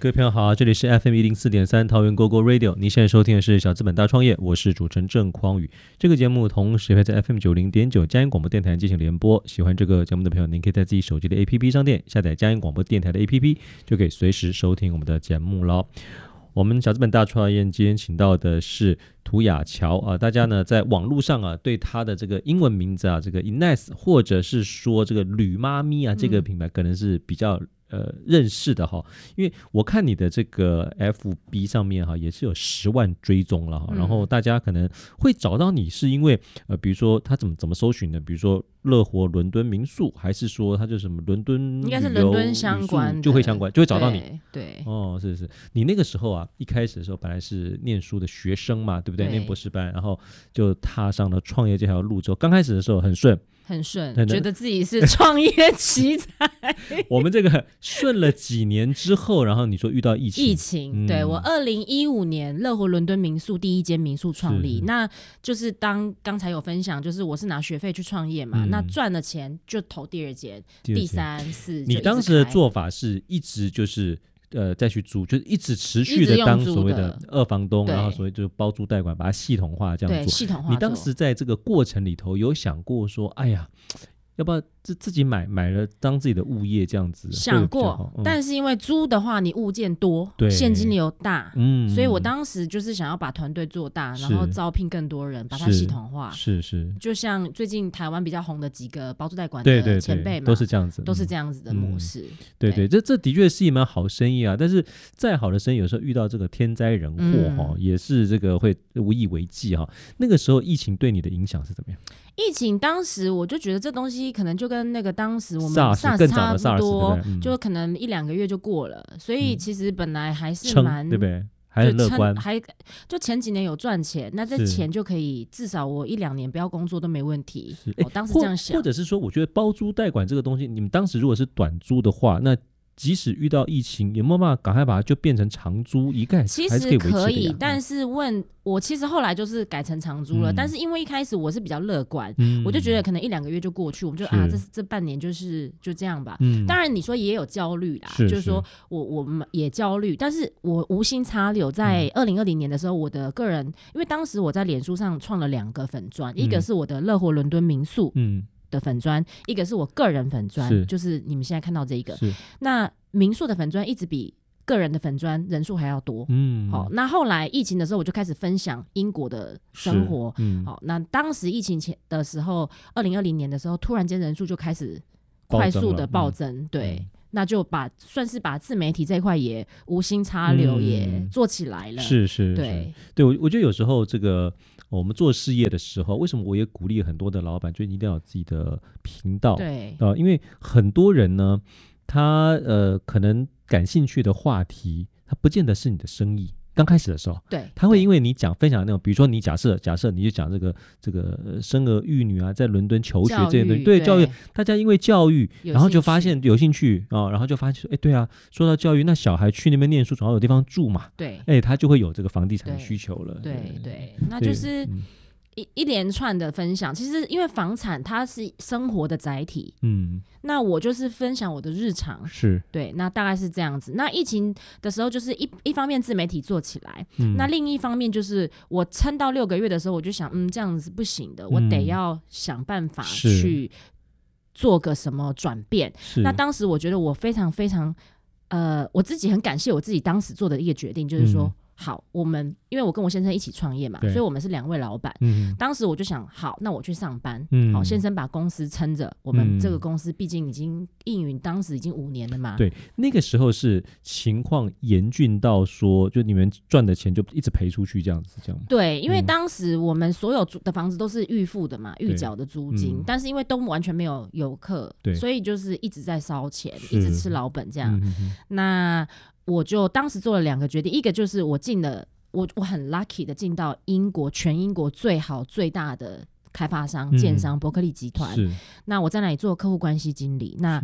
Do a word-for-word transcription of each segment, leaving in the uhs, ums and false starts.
各位朋友好，这里是 F M 一零四点三桃园 Go Go Radio， 你现在收听的是小资本大创业，我是主持人郑匡宇。这个节目同时会在 F M 九零点九佳音广播电台进行联播。喜欢这个节目的朋友，您可以在自己手机的 A P P 商店下载佳音广播电台的 A P P， 就可以随时收听我们的节目了。我们小资本大创业今天请到的是涂雅乔啊，大家呢在网络上啊对他的这个英文名字啊，这个 Ines 或者是说这个吕妈咪啊，这个品牌可能是比较呃认识的哈，因为我看你的这个 F B 上面哈也是有十万追踪了哈、嗯，然后大家可能会找到你是因为呃比如说他怎么怎么搜寻呢？比如说乐活伦敦民宿，还是说他就什么伦敦应该是伦敦相关就会相关就会找到你。 对，对哦，是是，你那个时候啊，一开始的时候本来是念书的学生嘛，对不对？对，念博士班，然后就踏上了创业这条路之后，刚开始的时候很顺。 很顺，觉得自己是创业奇才。 我们这个顺了几年之后，然后你说遇到疫情， 疫情，嗯、对我二零一五年乐活伦敦民宿第一间民宿创立，那就是当刚才有分享，就是我是拿学费去创业嘛，嗯、那赚了钱就投第二间、第三、四。 你当时的做法是一直就是。呃，再去租，就是一直持续的当所谓的二房东，然后所谓就包租代管，把它系统化这样做。 对，系统化。 你当时在这个过程里头有想过说，哎呀，要不要自自己买买了当自己的物业这样子？ 想过、嗯，但是因为租的话，你物件多，现金流大，嗯，所以我当时就是想要把团队做大，然后招聘更多人，把它系统化。 是 是, 是， 就像最近台湾比较红的几个包租代管的前辈嘛， 对对对，都是这样子， 都是这样子的模式。 嗯、对, 对对，这这的确是一门好生意啊。但是再好的生意，有时候遇到这个天灾人祸哈、嗯，也是这个会无以为继哈。那个时候疫情对你的影响是怎么样？ 疫情当时我就觉得这东西可能就跟那个当时我们 SARS 差不多， 对对嗯、 就可能一两个月就过了，所以其实本来还是蛮、 嗯、对不对？还很乐观， 还就前几年有赚钱，那这钱就可以至少我一两年不要工作都没问题。我当时这样想， 或者是说，我觉得包租代管这个东西，你们当时如果是短租的话，那即使遇到疫情，有没有办法赶快把它就变成长租一概？ 其实可以，但是问我其实后来就是改成长租了、嗯，但是因为一开始我是比较乐观、嗯，我就觉得可能一两个月就过去，我们就啊这这半年就是就这样吧、嗯。当然你说也有焦虑啦，是就是说我我们也焦虑，但是我无心插柳，在二零二零年的时候，我的个人因为当时我在脸书上创了两个粉专、嗯，一个是我的乐活伦敦民宿，嗯。的粉专，一个是我个人粉专，就是你们现在看到这一个。那民宿的粉专一直比个人的粉专人数还要多。嗯，好，那后来疫情的时候，我就开始分享英国的生活。嗯，好，那当时疫情前的时候，二零二零年的时候，突然间人数就开始快速的暴增，嗯、对。嗯，那就把算是把自媒体这一块也无心插柳也做起来了。嗯、是是，对对，我我觉得有时候这个。我们做事业的时候，为什么我也鼓励很多的老板，就一定要有自己的频道？ 对， 呃，因为很多人呢，他呃可能感兴趣的话题，他不见得是你的生意。刚开始的时候， 对， 他会因为你讲分享那种，比如说你假设假设你就讲这个这个生儿育女啊，在伦敦求学这些东西，对教育，大家因为教育，然后就发现有兴趣啊、哦，然后就发现说，哎，对啊，说到教育，那小孩去那边念书，总要有地方住嘛， 对， 哎，他就会有这个房地产的需求了， 对 对, 对，那就是。一, 一连串的分享，其实因为房产它是生活的载体，嗯，那我就是分享我的日常， 是对，那大概是这样子。那疫情的时候，就是一一方面自媒体做起来，嗯，那另一方面就是我撑到六个月的时候，我就想，嗯，这样子是不行的，嗯、我得要想办法去做个什么转变。那当时我觉得我非常非常，呃，我自己很感谢我自己当时做的一个决定，就是说。嗯好，我们因为我跟我先生一起创业嘛，所以我们是两位老板。嗯，当时我就想，好，那我去上班。嗯，好，先生把公司撑着，我们这个公司毕竟已经营运，当时已经五年了嘛。 对，那个时候是情况严峻到说，就你们赚的钱就一直赔出去这样子，这样。 对，因为当时我们所有的房子都是预付的嘛，预缴的租金、嗯，但是因为都完全没有游客，对，所以就是一直在烧钱，一直吃老本这样。嗯、那我就当时做了两个决定，一个就是我进了我我很 lucky 的进到英国全英国最好最大的开发商、嗯、建商伯克利集团，那我在那里做客户关系经理，那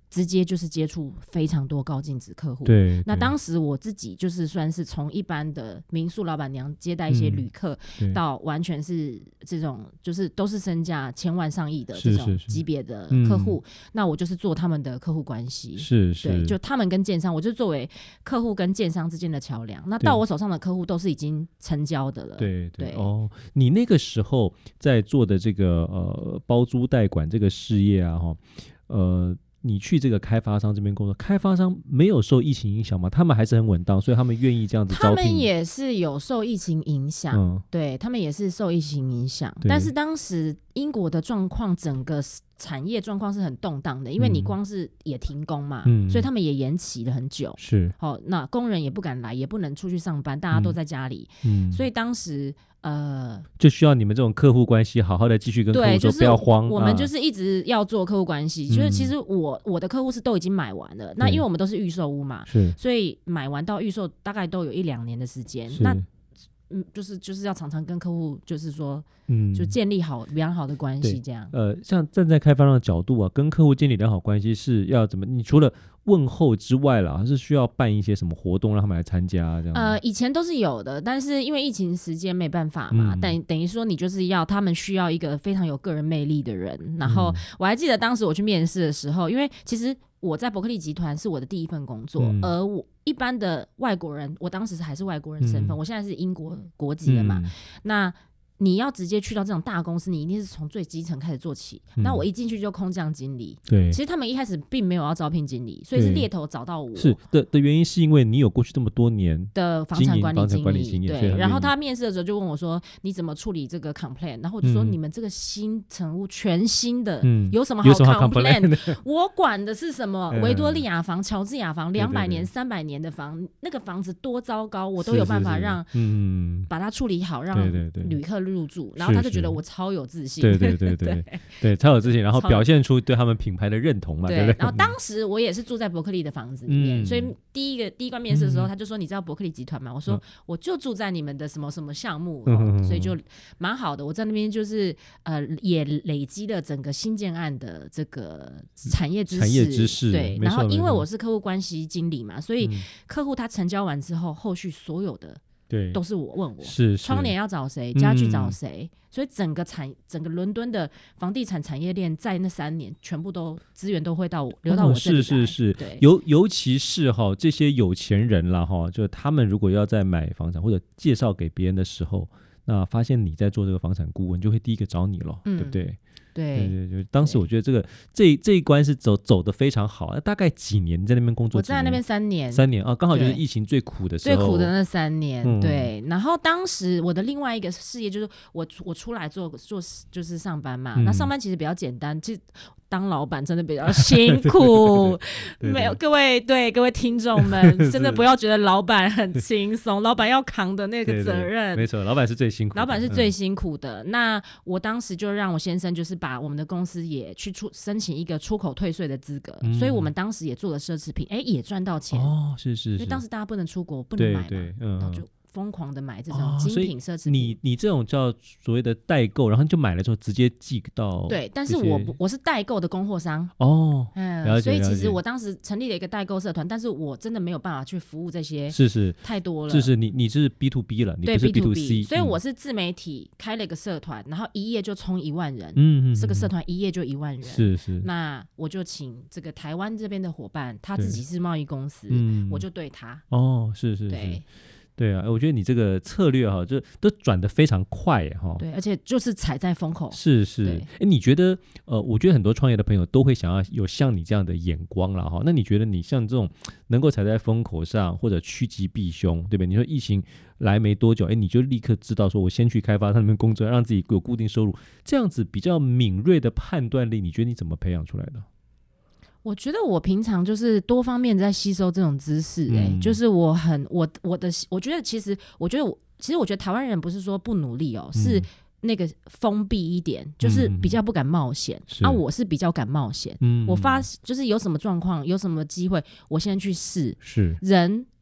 直接就是接触非常多高净值客户。 对， 那当时我自己就是算是从一般的民宿老板娘接待一些旅客，嗯、到完全是这种就是都是身价千万上亿的这种级别的客户，是是是，那我就是做他们的客户关系， 是是， 对，就他们跟建商，我就作为客户跟建商之间的桥梁。那到我手上的客户都是已经成交的了。 对 对, 对哦，你那个时候在做的这个呃包租代管这个事业啊，哈，呃。你去这个开发商这边工作，开发商没有受疫情影响吗？他们还是很稳当，所以他们愿意这样子招聘。 他们也是有受疫情影响，嗯、对他们也是受疫情影响。但是当时英国的状况，整个产业状况是很动荡的，因为你光是也停工嘛，嗯、所以他们也延期了很久。 是， 哦，那工人也不敢来，也不能出去上班，大家都在家里，嗯、所以当时。呃， 就需要你们这种客户关系好好的继续跟客户说， 对，就是、 不要慌。 我们就是一直要做客户关系，嗯、就是其实我我的客户是都已经买完了，那因为我们都是预售屋嘛， 是， 所以买完到预售大概都有一两年的时间。那嗯，就是就是要常常跟客户，就是说，嗯，就建立好良好的关系，这样。 呃，像站在开发商的角度啊，跟客户建立良好关系是要怎么？你除了问候之外啦，还是需要办一些什么活动让他们来参加这样？ 呃，以前都是有的，但是因为疫情时间没办法嘛，嗯、等等于说你就是要他们需要一个非常有个人魅力的人。然后我还记得当时我去面试的时候，因为其实我在伯克利集团是我的第一份工作，嗯、而我一般的外国人，我当时还是外国人身份，嗯、我现在是英国国籍了嘛，嗯、那。你要直接去到这种大公司，你一定是从最基层开始做起。嗯、那我一进去就空降经理， 对， 其实他们一开始并没有要招聘经理，所以是猎头找到我。 是的的原因是因为你有过去这么多年的房产管理经理经验， 对。然后他面试的时候就问我说：“你怎么处理这个 complaint？” 然后我就说：“嗯、你们这个新成屋全新的，嗯、有什么好 complaint？ 我管的是什么？维多利亚房、乔治亚房，两百年、三百年的房，那个房子多糟糕，我都有办法让嗯把它处理好，让旅客入住。”然后他就觉得我超有自信， 对对对对 对, 对超有自信，然后表现出对他们品牌的认同嘛， 对, 对不对？ 然后当时我也是住在伯克利的房子里面，嗯、所以第一个第一关面试的时候，嗯、他就说：“你知道伯克利集团吗？”我说：“嗯、我就住在你们的什么什么项目，嗯、所以就蛮好的。我在那边就是呃，也累积了整个新建案的这个产业知识， 产业知识对。然后因为我是客户关系经理嘛，所以客户他成交完之后，后续所有的。”对，都是我问我， 是窗帘要找谁，家具找谁，嗯、所以整个产整个伦敦的房地产产业链在那三年全部都资源都会到我流到我这里来， 哦、是是是，对，尤尤其是哈这些有钱人啦哈，就他们如果要在买房产或者介绍给别人的时候，那发现你在做这个房产顾问，就会第一个找你了，嗯、对不对？ 对对对，当时我觉得这个这这一关是走走得非常好。大概几年在那边工作？ 我在那边三年， 三年啊，刚好就是疫情最苦的时候， 最苦的那三年。嗯、对，然后当时我的另外一个事业就是我我出来做做就是上班嘛，嗯、那上班其实比较简单，其实当老板真的比较辛苦。对对对没有各位对各位听众们，真的不要觉得老板很轻松，老板要扛的那个责任， 对对没错，老板是最辛苦的， 老板是最辛苦的。嗯、那我当时就让我先生就是把我们的公司也去出申请一个出口退税的资格，嗯、所以我们当时也做了奢侈品，哎，也赚到钱哦，是是是， 因为当时大家不能出国，不能买嘛， 对对，嗯， 然后就疯狂的买这种精品奢侈品。 哦、你你这种叫所谓的代购，然后你就买了之后直接寄到， 对，但是我我是代购的供货商哦， 嗯， 了解， 所以其实我当时成立了一个代购社团，但是我真的没有办法去服务这些， 是是太多了， 是是，你你是 B to B 了，你不是 B to C， 所以我是自媒体开了一个社团，然后一页就冲一万人，嗯嗯，这个社团一页就一万人， 是是， 那我就请这个台湾这边的伙伴，他自己是贸易公司，我就对他， 哦，是是是。 对对啊，我觉得你这个策略哈，就都转得非常快哈。 对，而且就是踩在风口。 是是，哎，你觉得呃，我觉得很多创业的朋友都会想要有像你这样的眼光啦哈。那你觉得你像这种能够踩在风口上，或者趋吉避凶，对不对？你说疫情来没多久，哎，你就立刻知道说我先去开发他们工作，让自己有固定收入，这样子比较敏锐的判断力，你觉得你怎么培养出来的？ 我觉得我平常就是多方面在吸收这种知识、欸嗯、就是我很我我的我觉得其实我觉得我其实我觉得台湾人不是说不努力哦、喔嗯、是那个封闭一点，就是比较不敢冒险、嗯、啊，我是比较敢冒险、嗯、我发就是有什么状况有什么机会我先去试， 是人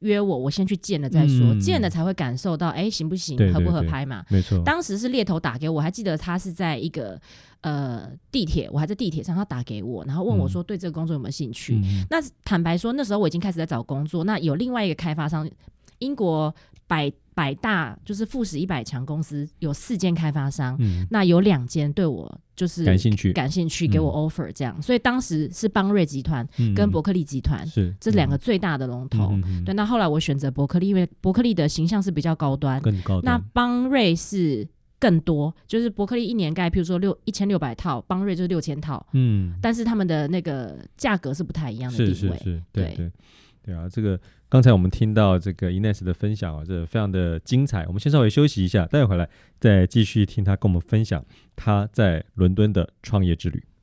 约我，我先去见了再说，嗯、见了才会感受到，哎，行不行， 对对对， 合不合拍嘛？ 没错。 当时是猎头打给我，还记得他是在一个呃地铁，我还在地铁上，他打给我，然后问我说对这个工作有没有兴趣？嗯、那坦白说，那时候我已经开始在找工作，那有另外一个开发商，英国百百大就是富时一百强公司有四间开发商，嗯、那有两间对我就是感兴趣， 感兴趣给我 offer 这样，嗯、所以当时是邦瑞集团跟伯克利集团， 是、嗯、 这两个最大的龙头。嗯、对，那后来我选择伯克利，因为伯克利的形象是比较高端， 更高端。 那邦瑞是更多，就是伯克利一年盖，譬如说六一千六百套，邦瑞就是六千套，嗯，但是他们的那个价格是不太一样的定位， 是是是，对对对啊，这个刚才我们听到这个 Ines 的分享啊，这非常的精彩。我们先稍微休息一下，待会回来再继续听他跟我们分享他在伦敦的创业之旅。